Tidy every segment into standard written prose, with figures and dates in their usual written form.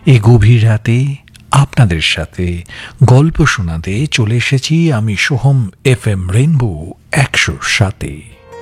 এই গভীর রাতে আপনাদের সাথে গল্প শোনাতে চলে এসেছি আমি সোহম FM রেইনবো 100-তে।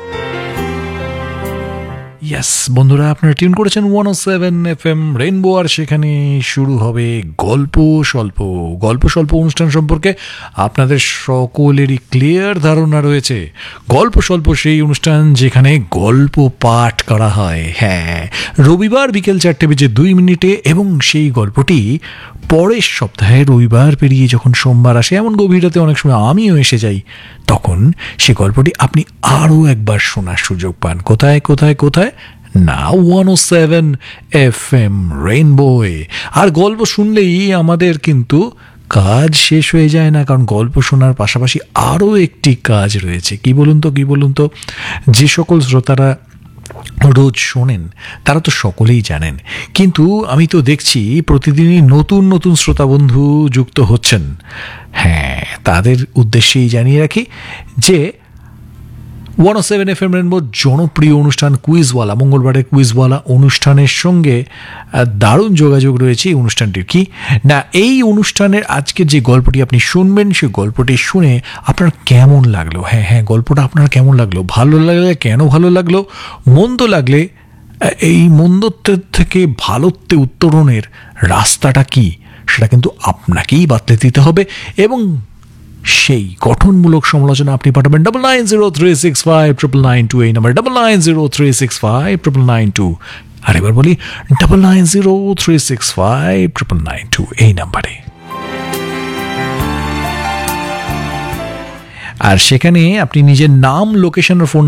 ইয়েস বন্ধুরা, আপনারা টিউন করেছেন 107 FM রেইনবো, আর সেখানে শুরু হবে গল্প স্বল্প অনুষ্ঠান সম্পর্কে আপনাদের সকলেরই ক্লিয়ার ধারণা রয়েছে। গল্প স্বল্প সেই অনুষ্ঠান যেখানে গল্প পাঠ করা হয়, হ্যাঁ, রবিবার বিকেল 4:02 এবং সেই গল্পটি পরের সপ্তাহে রবিবার পেরিয়ে যখন সোমবার আসে, এমন গভীর রাতে অনেক সময় আমিও এসে যাই, তখন সে গল্পটি আপনি আরও একবার শোনার সুযোগ পান। কোথায় না 107 FM রেইনবোয়ে। আর গল্প শুনলেই আমাদের কিন্তু কাজ শেষ হয়ে যায় না, কারণ গল্প শোনার পাশাপাশি আরও একটি কাজ রয়েছে। কি বলুন তো যে সকল শ্রোতারা রোজ শোনেন তারা তো সকলেই জানেন, কিন্তু আমি তো দেখছি প্রতিদিনই নতুন নতুন শ্রোতা বন্ধু যুক্ত হচ্ছেন। হ্যাঁ, তাদের উদ্দেশ্যেই জানিয়ে রাখি যে 107 FM রেইনবোর জনপ্রিয় অনুষ্ঠান কুইজওয়ালা, মঙ্গলবারের কুইজওয়ালা অনুষ্ঠানের সঙ্গে দারুণ যোগাযোগ রয়েছে এই অনুষ্ঠানটির। কি না, এই অনুষ্ঠানের আজকে যে গল্পটি আপনি শুনবেন, সেই গল্পটি শুনে আপনার কেমন লাগলো? হ্যাঁ, গল্পটা আপনার কেমন লাগলো? ভালো লাগলে কেন ভালো লাগলো? মন্দ লাগলে এই মন্দত্বের থেকে ভালোত্বে উত্তরণের রাস্তাটা কি, সেটা কিন্তু আপনাকেই বাতলে দিতে হবে। এবং সেই গঠনমূলক সমালোচনা আপনি পাঠাবেন 9903659992, এই নাম্বার 9903659992। আর এবার বলি 9903659992, এই নাম্বারে। আর সেখানে আপনি নিজের নাম, লোকেশন আর ফোন